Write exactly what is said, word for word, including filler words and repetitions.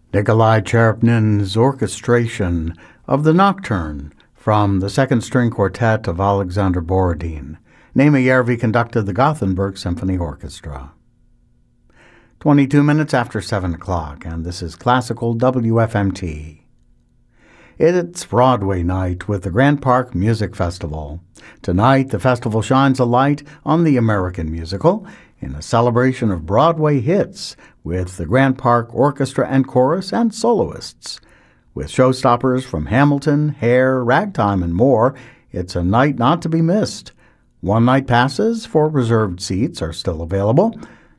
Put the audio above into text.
Nikolai Cherepnin's orchestration of the Nocturne from the Second String Quartet of Alexander Borodin. Naima Järvi conducted the Gothenburg Symphony Orchestra. twenty-two minutes after seven o'clock, and this is Classical W F M T. It's Broadway night with the Grant Park Music Festival. Tonight, the festival shines a light on the American musical in a celebration of Broadway hits with the Grant Park Orchestra and Chorus and soloists. With showstoppers from Hamilton, Hair, Ragtime, and more, it's a night not to be missed. One-night passes for reserved seats are still available,